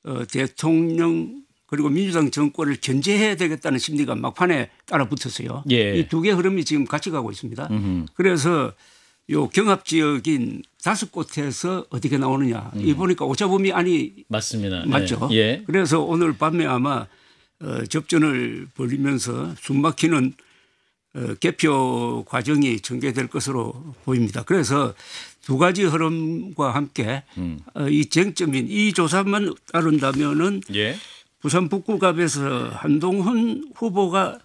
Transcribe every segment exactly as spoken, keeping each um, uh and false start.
어, 대통령 그리고 민주당 정권을 견제해야 되겠다는 심리가 막판에 따라붙었어요. 예. 이 두 개 흐름이 지금 같이 가고 있습니다. 음흠. 그래서 요 경합 지역인 다섯 곳에서 어떻게 나오느냐. 음. 이 보니까 오차범위 안이 맞습니다. 맞죠. 네. 예. 그래서 오늘 밤에 아마 어, 접전을 벌이면서 숨막히는 어, 개표 과정이 전개될 것으로 보입니다. 그래서 두 가지 흐름과 함께 음. 어, 이 쟁점인 이 조사만 따른다면은 예. 부산 북구갑에서 한동훈 후보가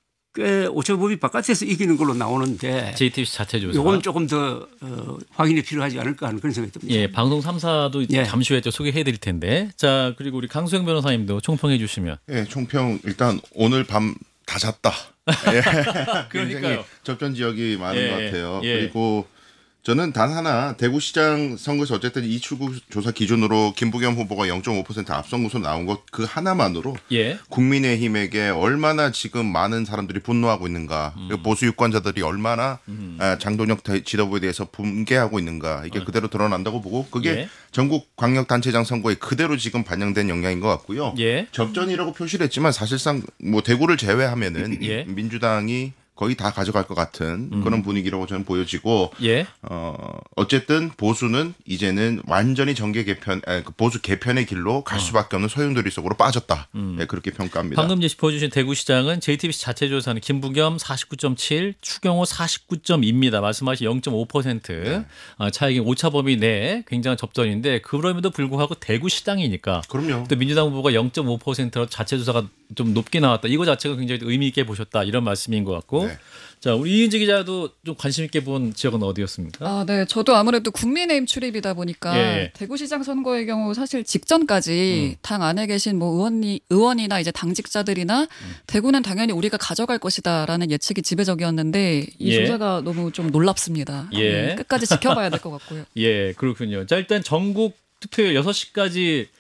꽤 오차범위 바깥에서 이기는 걸로 나오는데 제이티비씨 자체 조사. 이건 조금 더 어, 확인이 필요하지 않을까 하는 그런 생각이 듭니다. 예, 방송 삼 사도 예. 잠시 후에 또 소개해 드릴 텐데. 자, 그리고 우리 강수영 변호사님도 총평해 주시면. 예, 총평 일단 오늘 밤 다 잤다. 예. 굉장히 그러니까요. 접전 지역이 많은 예, 것 같아요. 예. 그리고 저는 단 하나 대구시장 선거에서 어쨌든 이 출구 조사 기준으로 김부겸 후보가 영 점 오 퍼센트 앞선 것으로 나온 것 그 하나만으로 예. 국민의힘에게 얼마나 지금 많은 사람들이 분노하고 있는가, 음. 그리고 보수 유권자들이 얼마나 음. 아, 장동혁 대- 지도부에 대해서 분개하고 있는가 이게 그대로 드러난다고 보고 그게 예. 전국 광역단체장 선거에 그대로 지금 반영된 영향인 것 같고요. 예. 접전이라고 표시를 했지만 사실상 뭐 대구를 제외하면은 예. 민주당이 거의 다 가져갈 것 같은 음. 그런 분위기라고 저는 보여지고 예. 어 어쨌든 보수는 이제는 완전히 정계 개편, 아니, 그 보수 개편의 길로 갈 수밖에 없는 소용돌이 속으로 빠졌다. 음. 네, 그렇게 평가합니다. 방금 이제 짚어주신 대구시장은 제이티비씨 자체 조사는 김부겸 사십구 점 칠, 추경호 사십구 점 이입니다. 말씀하신 영 점 오 퍼센트 네. 아, 차이긴 오차범위 내에 굉장한 접전인데 그럼에도 불구하고 대구시장이니까 그럼요. 또 민주당 후보가 영 점 오 퍼센트로 자체 조사가 좀 높게 나왔다. 이거 자체가 굉장히 의미 있게 보셨다. 이런 말씀인 것 같고. 네. 자, 우리 이은지 기자도 좀 관심 있게 본 지역은 어디였습니까? 아, 네. 저도 아무래도 국민의힘 출입이다 보니까 예, 예. 대구시장 선거의 경우 사실 직전까지 음. 당 안에 계신 뭐 의원이 의원이나 이제 당직자들이나 음. 대구는 당연히 우리가 가져갈 것이다라는 예측이 지배적이었는데 이 예. 조사가 너무 좀 놀랍습니다. 예. 네, 끝까지 지켜봐야 될 것 같고요. 예, 그렇군요. 자, 일단 전국 투표율 여섯 시까지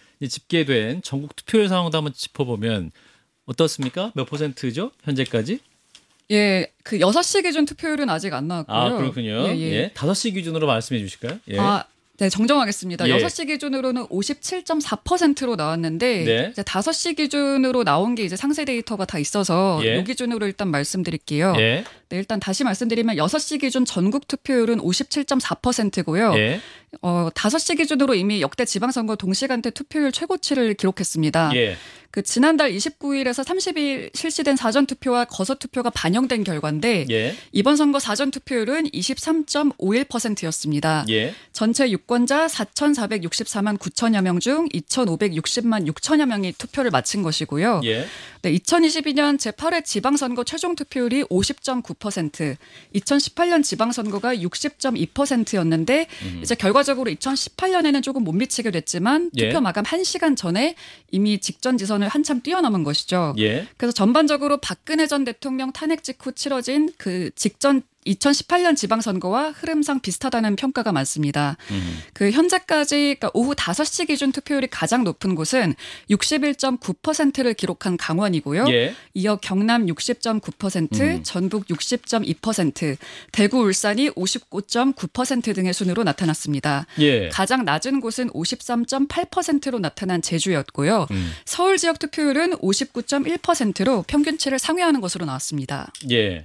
집계된 전국 투표율 상황도 한번 짚어보면 어떻습니까? 몇 퍼센트죠? 현재까지? 예, 그 여섯 시 기준 투표율은 아직 안 나왔고요. 아, 그렇군요. 예, 예. 예. 다섯 시 기준으로 말씀해 주실까요? 예. 아, 네, 정정하겠습니다. 예. 여섯 시 기준으로는 오십칠 점 사 퍼센트로 나왔는데 네. 이제 다섯 시 기준으로 나온 게 이제 상세 데이터가 다 있어서 예. 이 기준으로 일단 말씀드릴게요. 예. 네, 일단 다시 말씀드리면 여섯 시 기준 전국 투표율은 오십칠 점 사 퍼센트고요. 예. 어, 다섯 시 기준으로 이미 역대 지방선거 동시간대 투표율 최고치를 기록했습니다. 예. 그 지난달 이십구 일에서 삼십 일 실시된 사전투표와 거소투표가 반영된 결과인데 예. 이번 선거 사전투표율은 이십삼 점 오일 퍼센트였습니다. 예. 전체 유권자 사천사백육십사만 구천여 명 중 이천오백육십만 육천여 명이 투표를 마친 것이고요. 예. 네, 이천이십이 년 제팔 회 지방선거 최종 투표율이 오십 점 구 퍼센트, 이천십팔 년 지방선거가 육십 점 이 퍼센트였는데 음. 이제 결과적으로 이천십팔 년에는 조금 못 미치게 됐지만 예. 투표 마감 한 시간 전에 이미 직전 지선을 한참 뛰어넘은 것이죠. 예. 그래서 전반적으로 박근혜 전 대통령 탄핵 직후 치러진 그 직전 이천십팔 년 지방선거와 흐름상 비슷하다는 평가가 많습니다. 음. 그 현재까지 그러니까 오후 다섯 시 기준 투표율이 가장 높은 곳은 육십일 점 구 퍼센트를 기록한 강원이고요. 예. 이어 경남 육십 점 구 퍼센트, 음. 전북 육십 점 이 퍼센트, 대구, 울산이 오십구 점 구 퍼센트 등의 순으로 나타났습니다. 예. 가장 낮은 곳은 오십삼 점 팔 퍼센트로 나타난 제주였고요. 음. 서울 지역 투표율은 오십구 점 일 퍼센트로 평균치를 상회하는 것으로 나왔습니다. 예.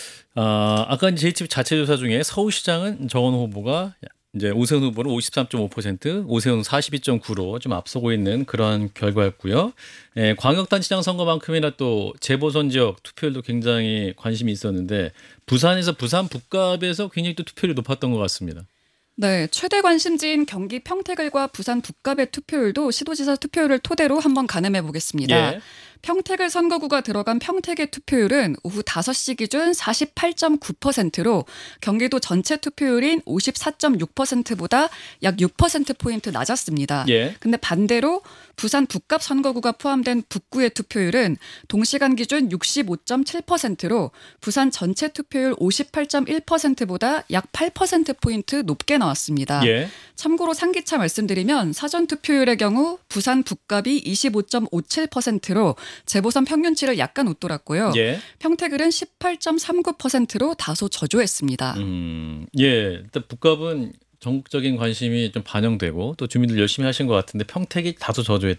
아, 아까 이제 제이티비 자체 조사 중에 서울시장은 정원호 후보가 이제 오세훈 후보는 오십삼 점 오 퍼센트, 오세훈 사십이 점 구로 좀 앞서고 있는 그런 결과였고요. 예, 광역단체장 선거만큼이나 또 재보선 지역 투표율도 굉장히 관심이 있었는데 부산에서 부산 북갑에서 굉장히 또 투표율이 높았던 것 같습니다. 네, 최대 관심지인 경기 평택을과 부산 북갑의 투표율도 시도지사 투표율을 토대로 한번 가늠해 보겠습니다. 예. 평택을 선거구가 들어간 평택의 투표율은 오후 다섯 시 기준 사십팔 점 구 퍼센트로 경기도 전체 투표율인 오십사 점 육 퍼센트보다 약 육 퍼센트포인트 낮았습니다. 예. 근데 반대로 부산 북갑 선거구가 포함된 북구의 투표율은 동시간 기준 육십오 점 칠 퍼센트로 부산 전체 투표율 오십팔 점 일 퍼센트보다 약 팔 퍼센트포인트 높게 나왔습니다. 예. 참고로 상기차 말씀드리면 사전투표율의 경우 부산 북갑이 이십오 점 오칠 퍼센트로 재보선 평균치를 약간 웃돌았고요. 예. 평택을은 십팔 점 삼구 퍼센트로 다소 저조했습니다. 음, 예. 일단 북갑은 전국적인 관심이 좀 반영되고 또 주민들 열심히 하신 것 같은데 평택이 다소 저조했다.